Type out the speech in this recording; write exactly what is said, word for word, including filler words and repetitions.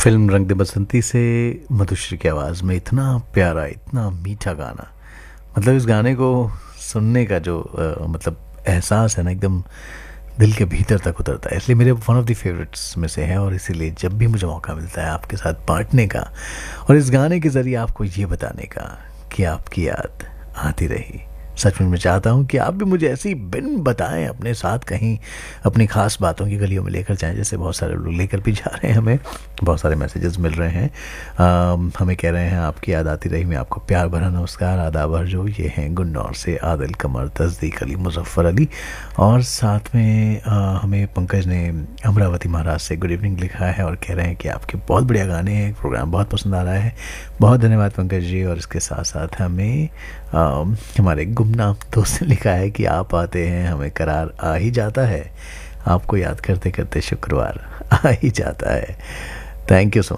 Film रंग दे बसंती से मधुश्री की आवाज़ में इतना प्यारा, इतना मीठा गाना। मतलब इस गाने को सुनने का जो अ, मतलब एहसास है ना, एकदम दिल के भीतर तक उतरता है। इसलिए मेरे वन ऑफ द फेवरेट्स में से है, और इसीलिए जब भी मुझे मौका मिलता है आपके साथ बांटने का और इस गाने के ज़रिए आपको ये बताने का कि आपकी याद आती रही। सच में मैं चाहता हूँ कि आप भी मुझे ऐसी बिन बताएं अपने साथ कहीं अपनी खास बातों की गलियों में लेकर जाएं, जैसे बहुत सारे लोग लेकर भी जा रहे हैं। हमें बहुत सारे मैसेजेस मिल रहे हैं। अम, हमें कह रहे हैं आपकी याद आती रही, मैं आपको प्यार भरा नमस्कार आदाब जो ये हैं गुन्नौर से आदिल कमर, तस्दीक अली, मुजफ्फर अली। और साथ में अ, हमें पंकज ने अमरावती महाराज से गुड इवनिंग लिखा है और कह रहे हैं कि आपके बहुत बढ़िया गाने हैं, प्रोग्राम बहुत पसंद आ रहा है। बहुत धन्यवाद पंकज जी। और इसके साथ साथ हमें अम, हमारे गुमनाम दोस्त ने लिखा है कि आप आते हैं हमें करार आ ही जाता है, आपको याद करते करते शुक्रवार आ ही जाता है। Thank you so